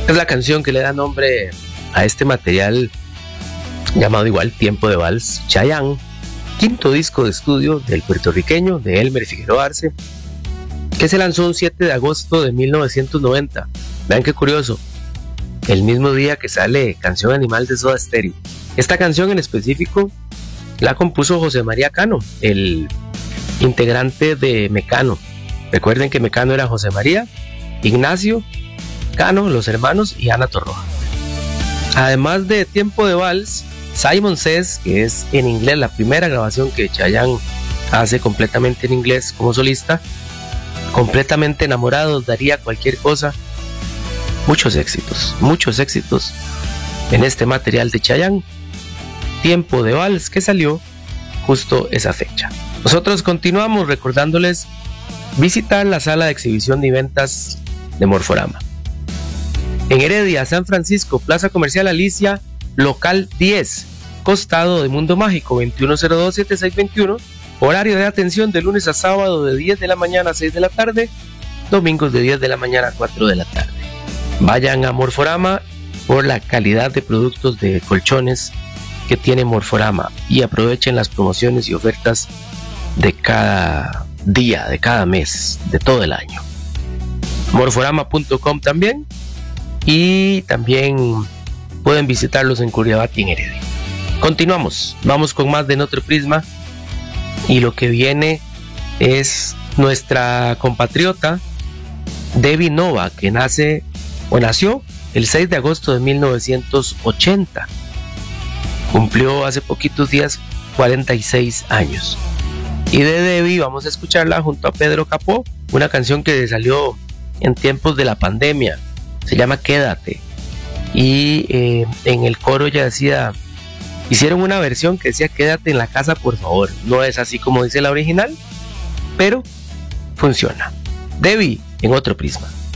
Es la canción que le da nombre a este material llamado igual Tiempo de Vals. Chayanne, quinto disco de estudio del puertorriqueño de Elmer Figueroa Arce, que se lanzó un 7 de agosto de 1990. Vean qué curioso, el mismo día que sale Canción Animal de Soda Stereo. Esta canción en específico la compuso José María Cano, el integrante de Mecano. Recuerden que Mecano era José María, Ignacio Cano, los hermanos, y Ana Torroja. Además de Tiempo de Vals, Simon Says, que es en inglés la primera grabación que Chayanne hace completamente en inglés como solista. Completamente enamorado, daría cualquier cosa. Muchos éxitos en este material de Chayanne. Tiempo de Vals, que salió justo esa fecha. Nosotros continuamos recordándoles visitar la sala de exhibición y ventas de Morforama. En Heredia, San Francisco, Plaza Comercial Alicia, local 10, costado de Mundo Mágico, 2102-7621, horario de atención de lunes a sábado de 10 de la mañana a 6 de la tarde, domingos de 10 de la mañana a 4 de la tarde. Vayan a Morforama por la calidad de productos de colchones que tiene Morforama y aprovechen las promociones y ofertas de cada día, de cada mes, de todo el año. Morforama.com también, y también pueden visitarlos en Curiabati, en Heredia. Continuamos, vamos con más de En Otro Prisma, y lo que viene es nuestra compatriota Debbie Nova, que nació el 6 de agosto de 1980. Cumplió hace poquitos días 46 años. Y de Debbie vamos a escucharla junto a Pedro Capó, una canción que salió en tiempos de la pandemia. Se llama Quédate. Y en el coro ella decía, hicieron una versión que decía quédate en la casa por favor. No es así como dice la original, pero funciona. Debbie, En Otro Prisma.